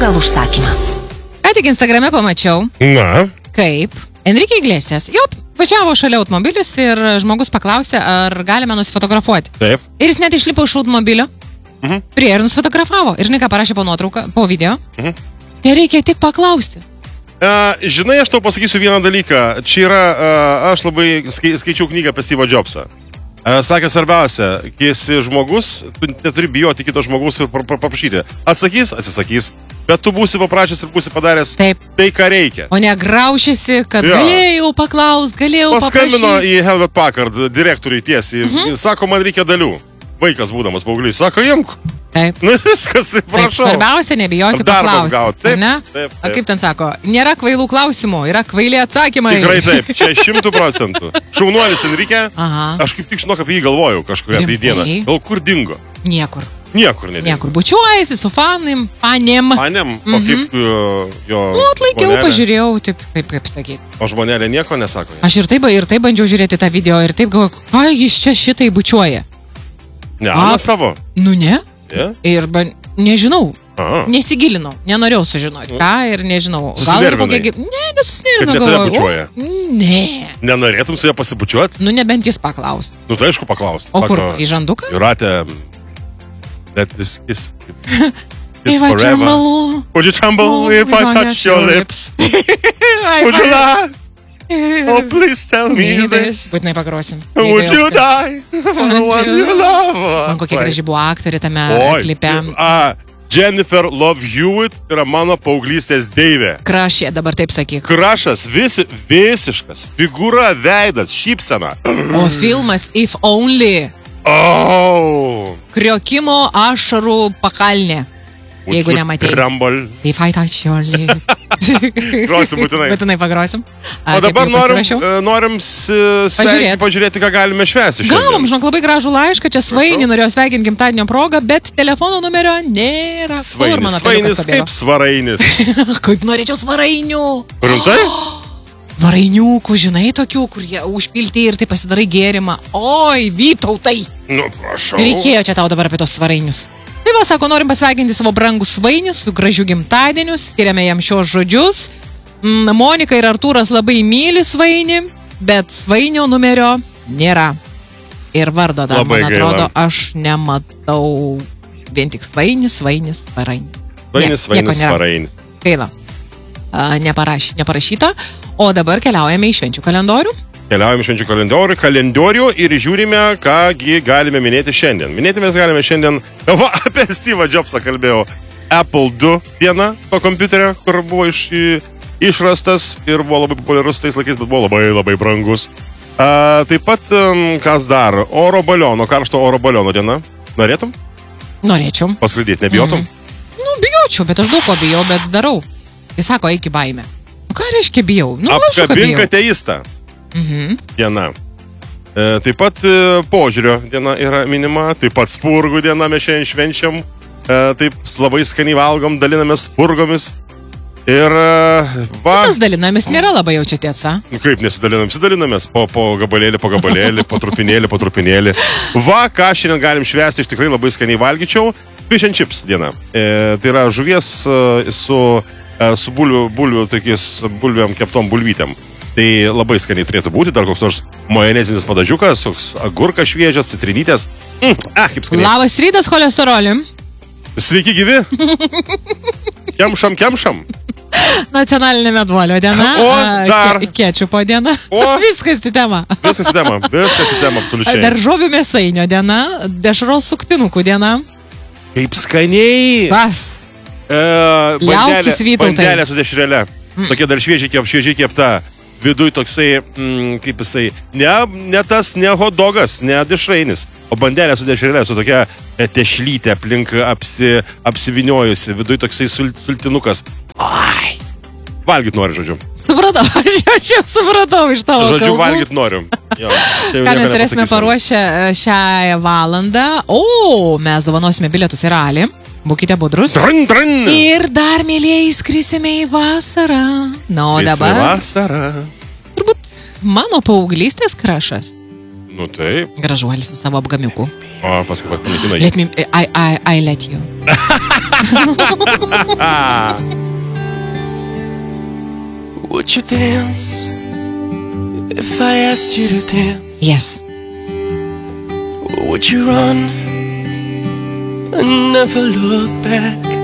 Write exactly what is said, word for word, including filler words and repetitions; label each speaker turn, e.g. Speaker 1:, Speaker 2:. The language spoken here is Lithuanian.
Speaker 1: pagal užsakymą.
Speaker 2: Ką tik Instagrame pamačiau,
Speaker 3: Na,
Speaker 2: kaip Enrique Iglesias, jau važiavo šalia automobilis ir žmogus paklausė, ar galime nusifotografuoti.
Speaker 3: taip.
Speaker 2: Ir jis net išlipo iš automobilio,
Speaker 3: Mhm.
Speaker 2: prie ir nusifotografavo. Ir žinai, ką parašė po nuotrauką, po video?
Speaker 3: Mhm.
Speaker 2: Tai reikia tik paklausti.
Speaker 3: Uh, žinai, aš tau pasakysiu vieną dalyką. Čia yra, uh, aš labai skai, skaičiau knygą apie Steve'ą Jobsą. Uh, sakė svarbiausia, kai esi žmogus, tu neturi bijoti kito žmogus ir paprašyti. Atsakys, atsisakys, bet tu būsi paprašęs ir būsi padaręs
Speaker 2: Taip.
Speaker 3: tai, ką reikia.
Speaker 2: O ne graušiasi, kad
Speaker 3: Jo.
Speaker 2: galėjau paklaust, galėjau
Speaker 3: Paskambino
Speaker 2: paprašyti.
Speaker 3: į Hewlett Packard direktoriui tiesiai. Mhm. Sako, man reikia dalių. Vaikas būdamas paauglys. Sako, imk.
Speaker 2: Taip.
Speaker 3: Na viskas,
Speaker 2: Taip,
Speaker 3: prašau.
Speaker 2: svarbiausia nebijoti
Speaker 3: Ar darbą
Speaker 2: paklausti.
Speaker 3: gaut. Taip,
Speaker 2: ar ne?
Speaker 3: taip,
Speaker 2: O
Speaker 3: taip.
Speaker 2: kaip ten sako, nėra kvailų klausimų, yra kvaili atsakymai.
Speaker 3: Tikrai taip, čia šimtų procentų. Šaunuolis Enrique,
Speaker 2: Aha.
Speaker 3: aš kaip tik žinok apie jį galvojau kažkokią tai
Speaker 2: Rimtai?
Speaker 3: dieną. Gal kur dingo?
Speaker 2: Niekur.
Speaker 3: Niekur nedingo.
Speaker 2: Niekur. Bučiuojasi su fanim, panim.
Speaker 3: Panem, o kaip uh, jo...
Speaker 2: Nu, atlaikiau,
Speaker 3: žmonelė?
Speaker 2: pažiūrėjau, taip, kaip, kaip sakyti.
Speaker 3: O žmonelė nieko nesako.
Speaker 2: Aš ir taip, ir taip bandžiau žiūrėti tą video ir taip galvoju, ką jis čia šitai bučiuoja.
Speaker 3: Ne,
Speaker 2: A-
Speaker 3: Ana savo.
Speaker 2: Nu ne.
Speaker 3: Ja?
Speaker 2: Ir ban... nežinau,
Speaker 3: Aha.
Speaker 2: nesigilinau, nenorėjau sužinoti ką ir nežinau. Gal ir
Speaker 3: Susinervinai?
Speaker 2: kokia... gi- Ne, nesusinervinau.
Speaker 3: Kad ne tave
Speaker 2: galvoju,
Speaker 3: bučiuoja?
Speaker 2: o, Ne.
Speaker 3: Nenorėtum su ją pasibučiuoti?
Speaker 2: Nu, nebent jis paklaus.
Speaker 3: Nu, tai aišku paklausti.
Speaker 2: O kur, į žanduką?
Speaker 3: Jūratė, that is... is, is
Speaker 2: If I
Speaker 3: forever.
Speaker 2: tremble.
Speaker 3: Would you tremble
Speaker 2: Oh,
Speaker 3: if I
Speaker 2: my
Speaker 3: touch
Speaker 2: God,
Speaker 3: your
Speaker 2: your
Speaker 3: lips? Would you lie? Oh, please tell me this.
Speaker 2: Būtinai pagrosim.
Speaker 3: Would you die for the one you love?
Speaker 2: Man kokia graži buvo aktorė tame
Speaker 3: Oi,
Speaker 2: klipe.
Speaker 3: a, Jennifer Love Hewitt yra mano paauglystės deivė.
Speaker 2: Krašė, dabar taip sakyk.
Speaker 3: Krašas, visi, visiškas, figūra, veidas, šypsena.
Speaker 2: O filmas If Only.
Speaker 3: Oh!
Speaker 2: Kriokimo ašarų pakalnė. Jeigu nematei.
Speaker 3: Tremble.
Speaker 2: If I touch your lips.
Speaker 3: Grosim būtinai.
Speaker 2: Būtinai pagrosim.
Speaker 3: O dabar norim, e, norim s- sveiki, pažiūrėti, ką galime švęsti
Speaker 2: Gavom,
Speaker 3: šiandien.
Speaker 2: žinok, labai gražų laišką, čia Svainį norėjo sveikinti gimtadienio progą, bet telefono numerio nėra. Kur
Speaker 3: Svainis,
Speaker 2: mano
Speaker 3: svainis
Speaker 2: peliukas
Speaker 3: kaip svarainis.
Speaker 2: pabėgo? Kaip norėčiau svarainių.
Speaker 3: Rimtai?
Speaker 2: Varainiukų, žinai, tokių, kur jie užpilti ir tai pasidarai gėrimą. Oi, Vytautai.
Speaker 3: Nu, prašau.
Speaker 2: Reikėjo čia tau dabar apie tos svarainius. Tai va, sako, norim pasveikinti savo brangų Svainį su gražiu gimtadieniu, skiriame jam šios žodžius. Mm, Monika ir Artūras labai myli Svainį, bet Svainio numerio nėra. Ir vardo dar,
Speaker 3: Labai
Speaker 2: man
Speaker 3: gaila.
Speaker 2: atrodo, aš nematau. Vien tik Svainis, Svainis, Svarainis.
Speaker 3: Svainis,
Speaker 2: Ne,
Speaker 3: svainis,
Speaker 2: nieko nėra.
Speaker 3: svarainis.
Speaker 2: Gaila. A, neparaš, neparašyta. O dabar keliaujame į švenčių kalendorių.
Speaker 3: Keliaujame švenčių kalendorių, kalendorių ir žiūrime, kągi galime minėti šiandien. Minėti mes galime šiandien, va, apie Steve'ą Jobsą kalbėjau, Apple du diena to kompiuterio, kur buvo iš, išrastas ir buvo labai populiarus tais laikais, bet buvo labai labai brangus. A, taip pat, um, kas dar, oro baliono, karšto oro baliono diena. Norėtum
Speaker 2: Norėčiau.
Speaker 3: paskraidyti, nebijotum?
Speaker 2: Mm. Nu, bijočiau, bet aš daug ko bijau, bet darau. Jis sako, eik į baimę. Nu, ką reiškia bijau? Nu, aišku, kad
Speaker 3: Apkabink
Speaker 2: bijau.
Speaker 3: ateistą
Speaker 2: Mhm.
Speaker 3: diena. E, taip pat e, požiūrio diena yra minima, taip pat spurgų diena mes šiandien švenčiam, e, taip labai skaniai valgom, dalinamės spurgomis. Ir e, va,
Speaker 2: Tas dalinamės nėra labai jau čia tiesa.
Speaker 3: nu kaip nesidalinam, sidalinamės po, po gabalėlį, po gabalėlį, po trupinėlį, po trupinėlį. Va, ką šiandien galim švęsti, iš tikrai labai skaniai valgyčiau. Fish and chips diena. E, tai yra žuvies e, su, e, su bulvių, bulvių, tokiais bulviam keptom bulvytėm. Tai labai skaniai turėtų būti, dar koks nors majonezinis padažiukas, koks agurkas šviežias, citrinytės. Mm, ah, kaip skaniai.
Speaker 2: Labas rytas, cholesterolį.
Speaker 3: Sveiki gyvi. Kemšam, kemšam.
Speaker 2: Nacionalinė meduolio diena.
Speaker 3: O,
Speaker 2: a,
Speaker 3: dar.
Speaker 2: ke- Kečiupo diena.
Speaker 3: O.
Speaker 2: Viskas į temą.
Speaker 3: Viskas į temą, viskas į temą, absoliučiai.
Speaker 2: Daržovių mėsainio diena. Dešros suktinukų diena.
Speaker 3: Kaip skaniai.
Speaker 2: Kas?
Speaker 3: E, bandelė,
Speaker 2: Liaukis, Vytautai.
Speaker 3: bandelė su dešrelė. Mm. Tokia dar šviežiai, kep, šviežiai kepta. Viduj toksai, mm, kaip jisai, ne, ne tas, ne hotdogas, ne dešrainis, o bandelė su dešrelė, su tokia e, tešlytė aplink apsi, apsiviniojusi. Viduj toksai sul, sultinukas. Ai. Valgyt nori, žodžiu.
Speaker 2: Supratau, aš jau čia supratau iš tavo
Speaker 3: Žodžiu,
Speaker 2: kalbų.
Speaker 3: valgyt noriu. Jo, čia jau
Speaker 2: Ką
Speaker 3: nieko
Speaker 2: mes turėsime
Speaker 3: nepasakysim.
Speaker 2: paruošę e, šią valandą? O, mes dovanosime bilietus į ralį. Būkite budrus.
Speaker 3: Trin, trin.
Speaker 2: Ir dar, mėlyjei, skrisime į vasarą. Na, o
Speaker 3: Visi
Speaker 2: dabar
Speaker 3: vasara.
Speaker 2: turbūt mano paauglystės krašas.
Speaker 3: Nu taip.
Speaker 2: Gražuolis su savo apgamiuku.
Speaker 3: O, paskui pat panaikina jį.
Speaker 2: Let me, I, I, I let you.
Speaker 1: Would you dance if I asked you to dance?
Speaker 2: Yes.
Speaker 1: Would you run and never look back?